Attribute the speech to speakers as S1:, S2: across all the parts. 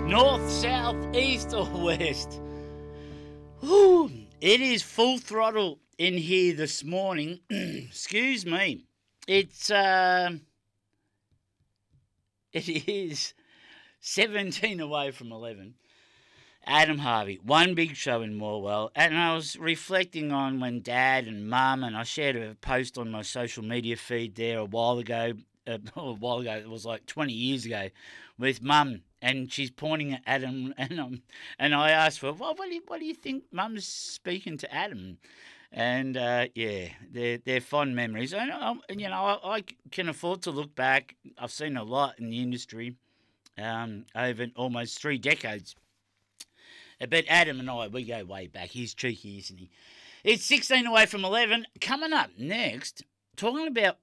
S1: North, south, east or west? Whew, it is full throttle in here this morning. Excuse me. It is 17 away from 11. Adam Harvey, one big show in Morwell, and I was reflecting on when Dad and Mum, and I shared a post on my social media feed there a while ago, it was like 20 years ago, with Mum, and she's pointing at Adam, and I asked her, well, what do you think Mum's speaking to Adam? And yeah, they're fond memories. And I can afford to look back. I've seen a lot in the industry over almost 3 decades. But Adam and I, we go way back. He's cheeky, isn't he? It's 16 away from 11. Coming up next, talking about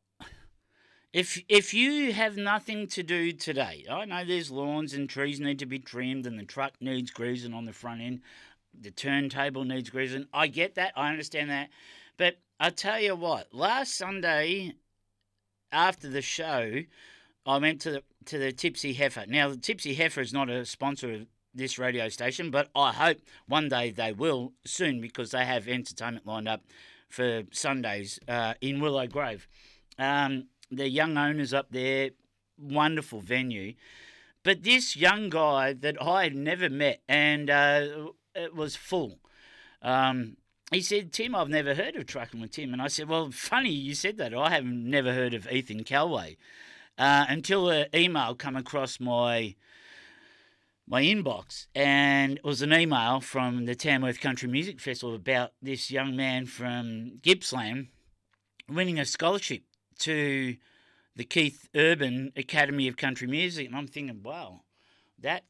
S1: if you have nothing to do today. I know there's lawns and trees need to be trimmed and the truck needs greasing on the front end. The turntable needs greasing. I get that. I understand that. But I tell you what, last Sunday after the show, I went to the Tipsy Heifer. Now, the Tipsy Heifer is not a sponsor of this radio station, but I hope one day they will soon because they have entertainment lined up for Sundays in Willow Grove. The young owners up there, wonderful venue. But this young guy that I had never met, and it was full. He said, Tim, I've never heard of Trucking with Tim. And I said, well, funny you said that. I have never heard of Ethan Calway until an email come across my inbox, and it was an email from the Tamworth Country Music Festival about this young man from Gippsland winning a scholarship to the Keith Urban Academy of Country Music. And I'm thinking, wow, that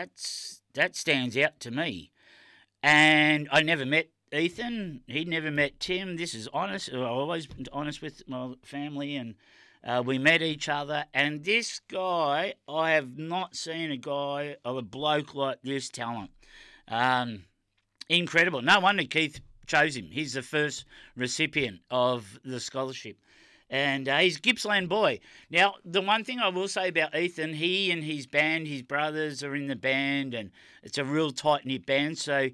S1: stands out to me. And I never met Ethan. He never met Tim. This is honest. I've always been honest with my family, and we met each other, and this guy, I have not seen a bloke like this talent. Incredible. No wonder Keith chose him. He's the first recipient of the scholarship. And he's a Gippsland boy. Now, the one thing I will say about Ethan, he and his band, his brothers are in the band, and it's a real tight-knit band. So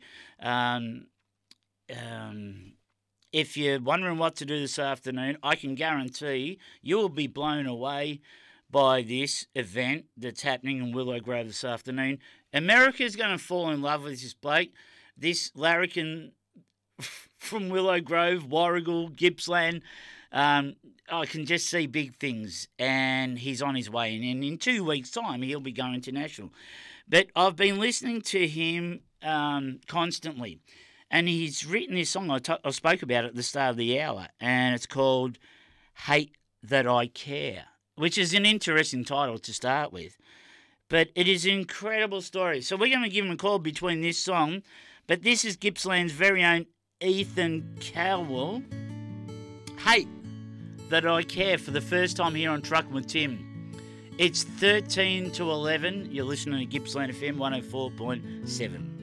S1: if you're wondering what to do this afternoon, I can guarantee you will be blown away by this event that's happening in Willow Grove this afternoon. America's going to fall in love with this bloke, this larrikin from Willow Grove, Warrigal, Gippsland. I can just see big things, and he's on his way. And in 2 weeks' time, he'll be going international. But I've been listening to him constantly. And he's written this song, I spoke about it at the start of the hour, and it's called Hate That I Care, which is an interesting title to start with. But it is an incredible story. So we're going to give him a call between this song, but this is Gippsland's very own Ethan Calwell. Hate That I Care, for the first time here on Truckin' with Tim. It's 13 to 11. You're listening to Gippsland FM 104.7.